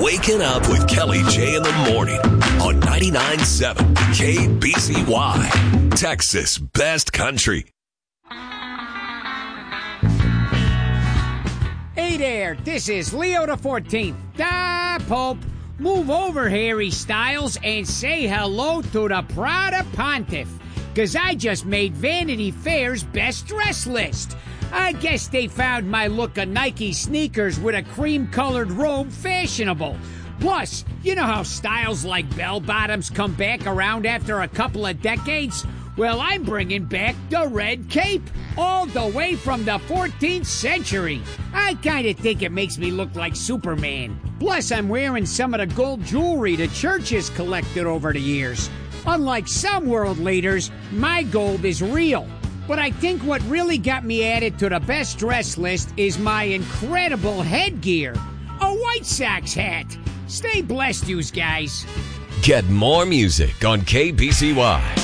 Waking Up with Kelly J in the morning on 99.7 KBCY, Texas Best Country. Hey there, this is Leo the 14th, the Pope. Move over, Harry Styles, and say hello to the Prada Pontiff, because I just made Vanity Fair's best dress list. I guess they found my look of Nike sneakers with a cream-colored robe fashionable. Plus, you know how styles like bell-bottoms come back around after a couple of decades? Well, I'm bringing back the red cape, all the way from the 14th century. I kind of think it makes me look like Superman. Plus, I'm wearing some of the gold jewelry the church has collected over the years. Unlike some world leaders, my gold is real. But I think what really got me added to the best dress list is my incredible headgear. A White Sox hat. Stay blessed, yous guys. Get more music on KBCY.